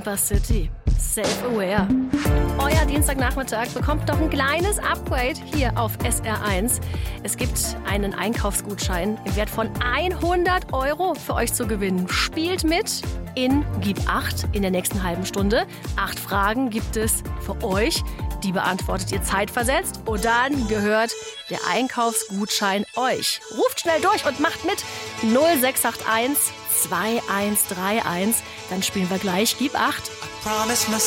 Campus City. Self-aware. Euer Dienstagnachmittag bekommt noch ein kleines Upgrade hier auf SR1. Es gibt einen Einkaufsgutschein im Wert von 100 € für euch zu gewinnen. Spielt mit in Gib 8 in der nächsten halben Stunde. 8 Fragen gibt es für euch. Die beantwortet ihr zeitversetzt. Und dann gehört der Einkaufsgutschein euch. Ruft schnell durch und macht mit. 0681 2131. Dann spielen wir gleich Gib 8.